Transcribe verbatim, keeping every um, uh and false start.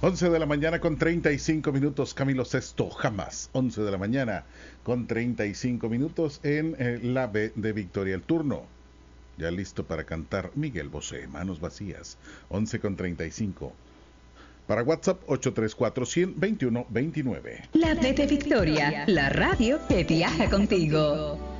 once de la mañana con treinta y cinco minutos, Camilo Sesto, jamás. once de la mañana con treinta y cinco minutos en eh, la B de Victoria. El turno, ya listo para cantar Miguel Bosé, Manos Vacías. once con treinta y cinco. Para WhatsApp, ocho tres cuatro, uno cero, dos uno dos nueve. La B de Victoria, la radio que viaja contigo.